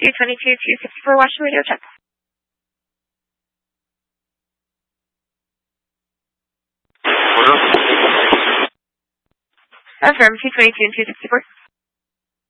222-264, watch the radio check. Affirm, 222 and 264.